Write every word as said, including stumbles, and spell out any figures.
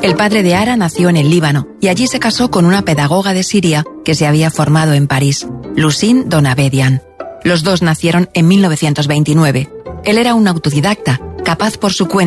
El padre de Ara nació en el Líbano y allí se casó con una pedagoga de Siria que se había formado en París, Lucine Donabedian. Los dos nacieron en mil novecientos veintinueve. Él era un autodidacta, capaz por su cuenta